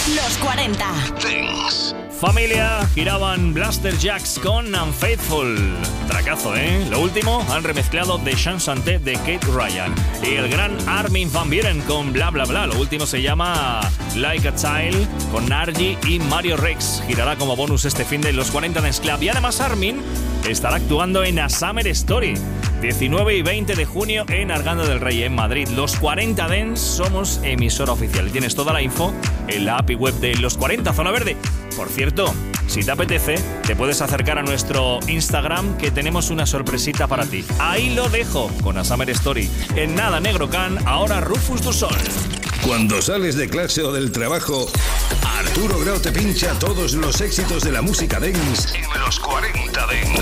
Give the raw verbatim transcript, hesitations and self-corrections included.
Los cuarenta. Dance. Familia, giraban Blaster Jacks con Unfaithful. Tracazo, ¿eh? Lo último, han remezclado The Chansanté de Kate Ryan. Y el gran Armin van Buuren con Bla Bla Bla. Lo último se llama Like a Child con Nargi y Mario Rex. Girará como bonus este fin de los cuarenta Dance Club. Y además Armin estará actuando en A Summer Story. diecinueve y veinte de junio en Arganda del Rey, en Madrid. Los cuarenta Dance somos emisora oficial. Y tienes toda la info en la app y web de Los cuarenta Zona Verde. Por cierto, si te apetece, te puedes acercar a nuestro Instagram, que tenemos una sorpresita para ti. Ahí lo dejo, con A Summer Story. En nada, Negro Can, ahora Rufus du Sol. Cuando sales de clase o del trabajo, Arturo Grau te pincha todos los éxitos de la música dance en Los cuarenta Dance.